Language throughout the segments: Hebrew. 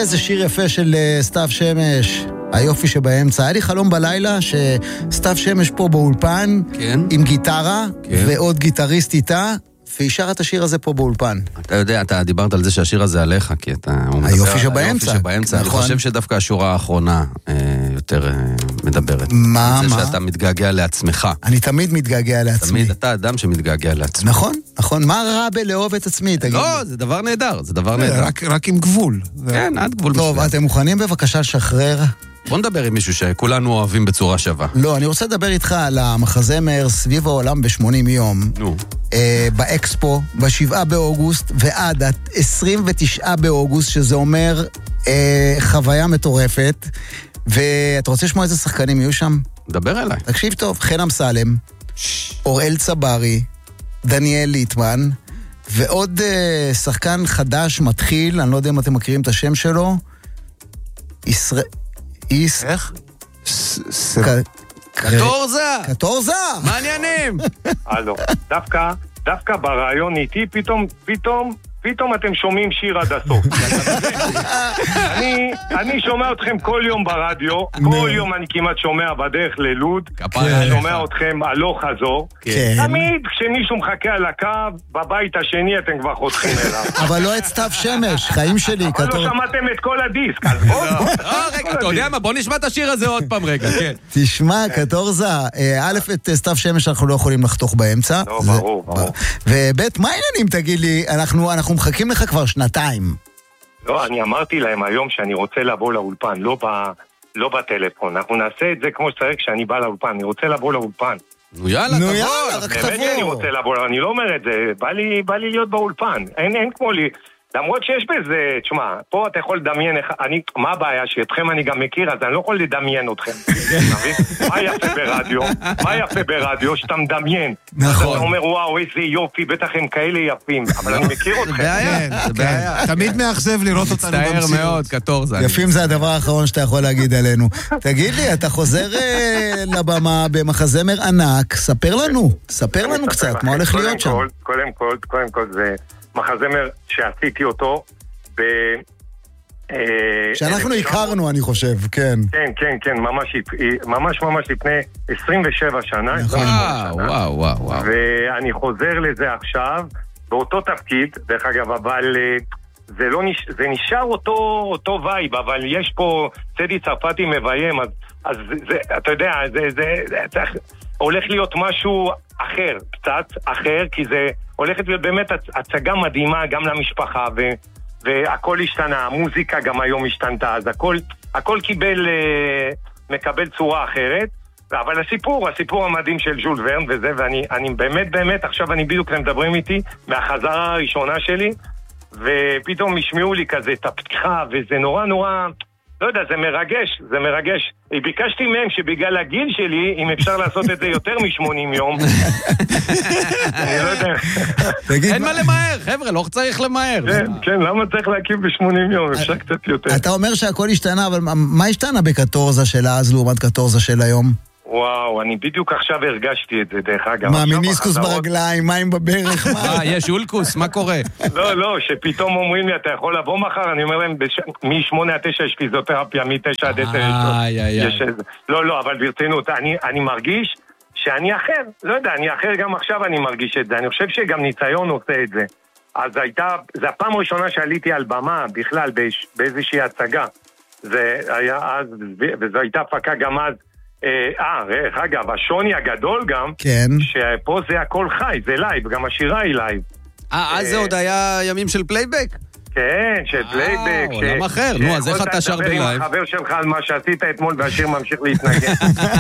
איזה שיר יפה של סתיו שמש, היופי שבאמצע. היה לי חלום בלילה שסתיו שמש פה באולפן, כן. עם גיטרה, כן. ועוד גיטריסט איתה, וישר את השיר הזה פה באולפן. אתה יודע, אתה דיברת על זה שהשיר הזה עליך, כי אתה... היופי שבאמצע. היופי שבאמצע. נכון. אני חושב שדווקא השורה האחרונה יותר מדברת. מה? זה שאתה מתגעגע לעצמך. אני תמיד מתגעגע לעצמי. תמיד אתה אדם שמתגעגע לעצמי. נכון, נכון. מה רע בלאהוב את עצמי? לא, זה דבר נהדר, זה דבר נהדר. רק עם גבול. כן, עד גבול. טוב, אתם מוכנים בבקשה לשחרר? בוא נדבר עם מישהו שכולנו אוהבים בצורה שווה. לא, אני רוצה לדבר איתך על המחזמר סביב העולם ב-80 יום. נו. באקספו, ב-7 באוגוסט, ועד 29 באוגוסט, שזה אומר חוויה מטורפת. ואתה רוצה לשמוע איזה שחקנים יהיו שם? דבר אליי. תקשיב טוב, חן אמסלם, אוראל צברי, דניאל ליטמן, ועוד שחקן חדש מתחיל, אני לא יודע אם אתם מכירים את השם שלו, איך? קטורזה! קטורזה! מעניינים! הלו, דווקא ברעיון איתי, פתאום אתם שומעים שיר עד הסוף. אני שומע אתכם כל יום ברדיו, כל יום אני כמעט שומע בדרך ללוד, אני שומע אתכם הלוך חזור, תמיד כשמישהו מחכה על הקו, בבית השני אתם כבר חותכים אליו. אבל לא את סתיו שמש, חיים שלי. אבל לא שמעתם את כל הדיסק, אז בואו. רגע, אתה יודע מה? בוא נשמע את השיר הזה עוד פעם רגע, כן. תשמע, קטורזה, א' את סתיו שמש אנחנו לא יכולים לחתוך באמצע. לא, ברור. וב' מה העניינים, תגיד לי, אנחנו מחכים לך כבר שנתיים. לא, אני אמרתי להם היום שאני רוצה לבוא לאולפן, לא בטלפון. אנחנו נעשה את זה כמו שצריך כשאני בא לאולפן. אני רוצה לבוא לאולפן. נו יאללה, רק תבוא. באמת אני רוצה לבוא, אני לא אומר את זה. בא לי להיות באולפן. אין כמו לי. למרות שיש בזה, תשמע, פה אתה יכול לדמיין, מה הבעיה? שאתכם אני גם מכיר, אז אני לא יכול לדמיין אתכם. מה יפה ברדיו? שאתה מדמיין. נכון. אתה אומר, וואו, איזה יופי, בטח הם כאלה יפים. אבל אני מכיר אתכם. זה בעיה. תמיד מאכזב לראות אותנו במציאות. מצטער מאוד, קטורזה. יפים זה הדבר האחרון שאתה יכול להגיד עלינו. תגיד לי, אתה חוזר לבמה במחזמר ענק, ספר לנו קצת, מה הולך להיות שם? קודם כל זה מחזמר שעשיתי אותו שאנחנו הכרנו, אני חושב, כן. כן, ממש לפני 27 שנה. וואו. ואני חוזר לזה עכשיו, באותו תפקיד, דרך אגב, אבל זה נשאר אותו וייב, אבל יש פה צדי צרפתי מביים, אז אתה יודע, זה הולך להיות משהו אחר, קצת אחר, כי זה הולכת להיות באמת הצגה מדהימה גם למשפחה, והכל השתנה, המוזיקה גם היום השתנתה, אז הכל מקבל צורה אחרת, אבל הסיפור המדהים של ז'ול ורן וזה, ואני באמת, עכשיו אני בדיוק מדברים איתי מהחזרה הראשונה שלי, ופתאום ישמעו לי כזה את הפתיחה, וזה נורא, לא יודע, זה מרגש. ביקשתי מהם שבגלל הגיל שלי, אם אפשר לעשות את זה יותר מ-80 יום. אני לא יודע. אין מה למהר, חבר'ה, לא צריך למהר. כן, למה צריך להקים ב-80 יום? אפשר קצת יותר. אתה אומר שהכל השתנה, אבל מה השתנה בקטורזה של אז לעומת קטורזה של היום? וואו, אני בדיוק עכשיו הרגשתי את זה, דרך אגב. מה, מיניסקוס ברגליים, מים בברך? יש אולקוס, מה קורה? לא, שפתאום אומרים לי, אתה יכול לבוא מחר? אני אומר להם, מ-8 עד 9 יש פיזיותרפיה, מ-9 עד 10 יש... לא, אבל ברצינות, אני מרגיש שאני אחר, לא יודע, אני אחר גם עכשיו אני מרגיש את זה, אני חושב שגם ניסיון עושה את זה. אז זה הפעם הראשונה שעליתי על במה, בכלל, באיזושהי הצגה. זה היה אז, וזו הייתה הפקה גם אז, אגב, השוני הגדול גם, כן. שפה זה הכל חי, זה לייב, גם השירה היא לייב. אז זה עוד היה ימים של פלייבק? כן, של פלייבק. עולם אחר, נו, אז איך אתה שר בלייב? עם החבר שלך על מה שעשית אתמול, והשיר ממשיך להתנגן.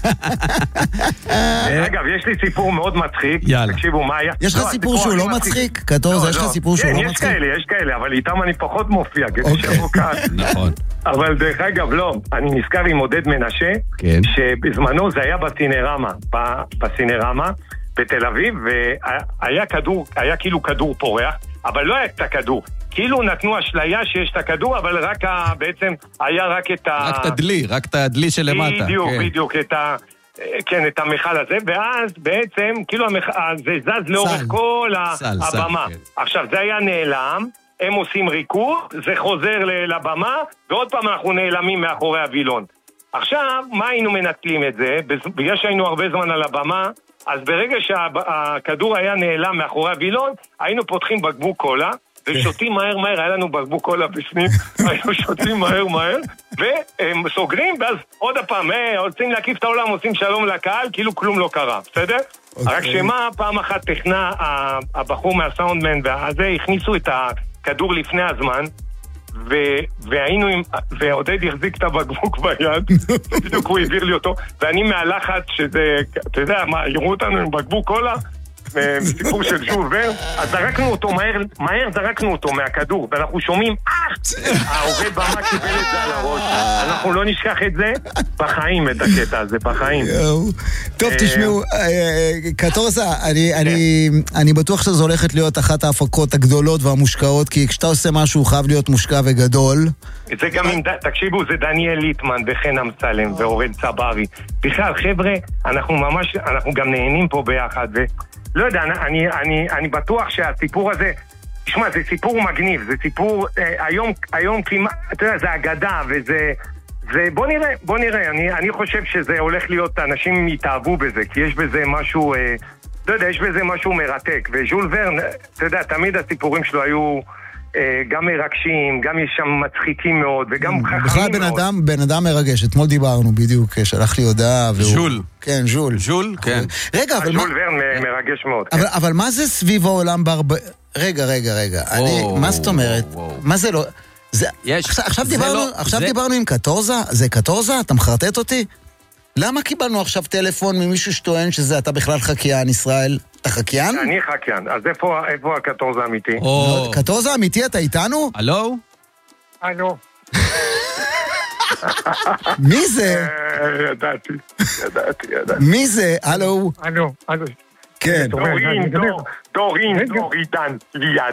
אגב, יש לי סיפור מאוד מצחיק. יאללה. תקשיבו, מה היה? יש לך סיפור שהוא לא מצחיק? קטורזה, יש לך סיפור שהוא לא מצחיק? יש כאלה, אבל איתם אני פחות מופיע, כדי שבוא כאן. נכון. אבל דרך אגב, לא, אני נזכר עם עודד מנשה, שבזמנו זה היה בסינרמה, בתל אביב, והיה כאילו כדור פורח, אבל לא היה את הכדור. כאילו נתנו אשליה שיש את הכדור, אבל בעצם היה רק את רק את הדלי שלמטה. בדיוק, את המחל הזה, ואז בעצם, כאילו זה זז לאורך כל הבמה. עכשיו, זה היה נעלם, הם עושים ריקוד, זה חוזר לבמה, ועוד פעם אנחנו נעלמים מאחורי הווילון. עכשיו, מה היינו מנצלים את זה? בגלל שהיינו הרבה זמן על הבמה, אז ברגע שהכדור היה נעלם מאחורי הווילון, היינו פותחים בקבוק קולה, ושותים מהר, היה לנו בקבוק קולה בפנים, היינו שותים מהר, והם סוגרים, ואז עוד הפעם, רוצים להקיף את העולם, עושים שלום לקהל, כאילו כלום לא קרה, בסדר? רק שמה, פעם אחת תכנה הבחור מהסאונדמן, והזה הכניסו את הכדור לפני הזמן, ועודד החזיק את הבקבוק ביד, בדיוק הוא העביר לי אותו, ואני מהלחץ שזה, אתה יודע מה, יראו אותנו עם בקבוק קולה, סיפור של ז'ול ורן, אז זרקנו אותו, מהר זרקנו אותו מהכדור, ואנחנו שומעים, העובד במה קיבל את זה על הראש, אנחנו לא נשכח את זה בחיים, את הקטע הזה, בחיים. טוב, תשמעו, קטורזה, אני בטוח שזו הולכת להיות אחת ההפקות הגדולות והמושקעות, כי כשאתה עושה משהו, הוא חייב להיות מושקע וגדול. זה גם, תקשיבו, זה דניאל ליטמן וחן אמסלם ואורן צברי. בכלל, חבר'ה, אנחנו גם נהנים פה ביחד, לא יודע, אני בטוח שהסיפור הזה, תשמע, זה סיפור מגניב, זה סיפור, היום כמעט, אתה יודע, זה אגדה, וזה, בוא נראה, אני חושב שזה הולך להיות, אנשים יתאהבו בזה, כי יש בזה משהו, לא יודע, יש בזה משהו מרתק, וז'ול ורן, אתה יודע, תמיד הסיפורים שלו היו גם מרגשים, גם יש שם מצחיקים מאוד, וגם חכמים מאוד. בכלל בן אדם מרגש, אתמול דיברנו בדיוק, שלח לי הודעה, ז'ול. כן, ז'ול. ז'ול, כן. רגע, אבל ז'ול ורן מרגש מאוד. אבל מה זה סביב העולם רגע. מה זאת אומרת? מה זה לא... עכשיו דיברנו עם קטורזה? זה קטורזה? אתה מחרטט אותי? למה קיבלנו עכשיו טלפון ממישהו שטוען שזה אתה בכלל חקיין, ישראל? אתה חקיין? אני חקיין, אז איפה הקטורזה האמיתי? קטורזה האמיתי, אתה איתנו? הלו? הלו. מי זה? ידעתי. מי זה? הלו? הלו. כן. דורידן, ליד.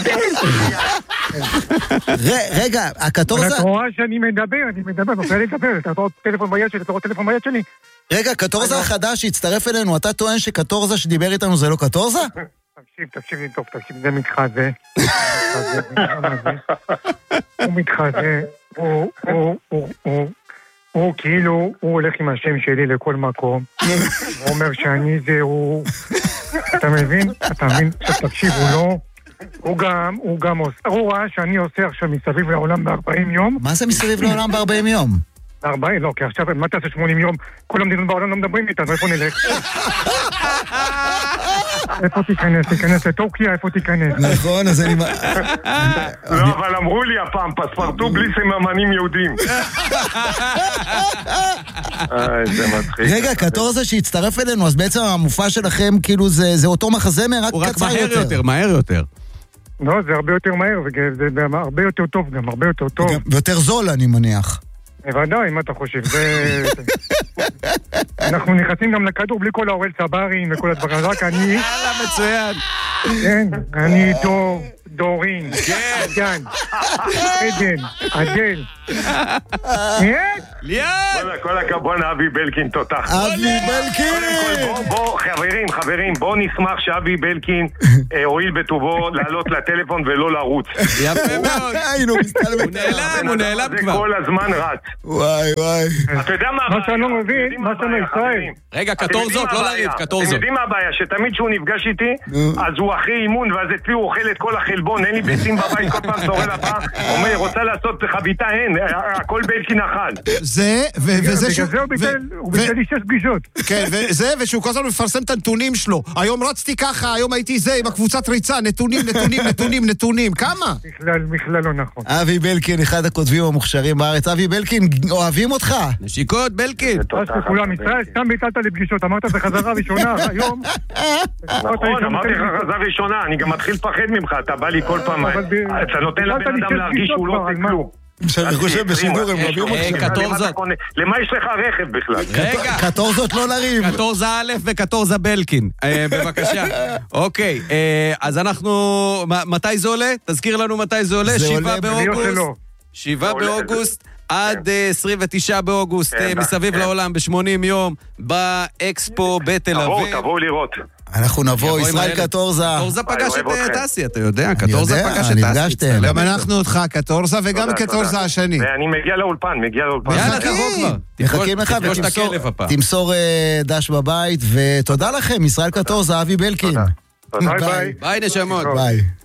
רגע, הקטורזה... אתה רואה שאני מדבר, נוסע לי לדבר, אתה רואה טלפון ביד שלי? רגע, קטורזה החדש שהצטרף אלינו, אתה טוען שקטורזה שדיבר איתנו זה לא קטורזה? תקשיב לי טוב, זה מתחזה. הוא מתחזה, הוא כאילו, הוא הולך עם השם שלי לכל מקום, הוא אומר שאני זה, אתה מבין? עכשיו תקשיב, הוא גם הוא ראה שאני עושה עכשיו מסביב לעולם ב-40 יום. מה זה מסביב לעולם ב-40 יום? 40, לא, כי עכשיו, מה תעשה 80 יום? כל המדינות בעולם לא מדברים איתנו, איפה נלך? איפה תיכנס לטורקיה, איפה תיכנס? נכון, אז אני... לא, אבל אמרו לי הפעם, פספרטו בלי סממנים יהודים. זה מצחיק. רגע, קטורזה שהצטרף אלינו, אז בעצם המופע שלכם, כאילו, זה אותו מחזמר, רק קצר יותר. מהר יותר. לא, זה הרבה יותר מהר, וזה הרבה יותר טוב גם, הרבה יותר טוב. ויותר זול, אני מניח. בוודאי, מה אתה חושב? אנחנו נכנסים גם לכדור בלי כל האורל צברים וכל הדברים, רק אני... יאללה, מצוין. כן, אני דורין. כן. עדן, אדל. ליד! כל הכבוד, אבי בלקין תותח. אבי בלקין! בוא, חברים, בוא נשמח שאבי בלקין הועיל בטובו לעלות לטלפון ולא לרוץ. יפה מאוד. הוא נעלם כבר. זה כל הזמן רץ. וואי. אתה יודע מה? מה שאני לא מבין, מה שאני ישראל. רגע, קטורזות, לא לריב, קטורזות. אתם יודעים מה הבעיה? שתמיד שהוא נפגש איתי, אז הוא אחרי אימון, ואז אצלי הוא אוכל את כל החלבון, אין לי ביצים בבית, כל פעם זורל הבא, אומר, רוצה לעשות חביתה, אין, הכל בלקין אכל. זה, וזה בגלל זה הוא ביטל לי 6 פגישות. כן, וזה, ושהוא כל הזמן מפרסם את הנתונים שלו. היום רצתי ככה, היום הייתי זה, עם הקבוצת ריצה, נתונים, כמה? בכלל לא נכון. אבי בלקין, אחד הכותבים המוכשרים בארץ. אבי בלקין, אוהבים אותך. נשיקות, בלקין. כולם, ישראל, סתם ביטלת לי פגישות, אמרת זה חזרה ראשונה, היום... נכון, אמרתי לך חזרה ראשונה, אני גם מתחיל לפחד ממך, אתה בא לי כל פעם, אתה נותן לבן אדם להרגיש שהוא לא עושה כלום. שאני חושב בשידור הם רבים אותך. קטורזות. למה יש לך רכב בכלל? רגע. קטורזות לא לריב. קטורזה א' וקטורזה בלקין. בבקשה. אוקיי, אז אנחנו... מתי זה עולה? תזכיר לנו מתי זה עולה. 7 באוגוסט. עד 29 באוגוסט, מסביב לעולם, ב-80 יום, באקספו בתל אביב. תבואו לראות. אנחנו נבוא, ישראל קטורזה. קטורזה פגש את טסי, אתה יודע, קטורזה פגש את טסי. גם אנחנו אותך קטורזה וגם קטורזה השני. ואני מגיע לאולפן. יאללה, תבוא כבר. מחכים לך ותמסור דש בבית, ותודה לכם, ישראל קטורזה, אבי בלקין. ביי. ביי נשמות. ביי.